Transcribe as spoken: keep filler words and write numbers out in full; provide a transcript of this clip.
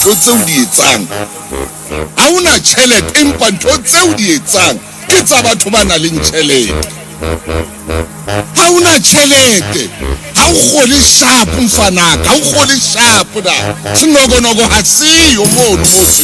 ntho tseo di etsang ha una tjhelete empa ntho tseo di etsang ke tsa batho ba nang le tjhelete ha una tjhelete ha o kgole sharp mfanaka ha o kgole sharp da sinogonoko ha siyo mono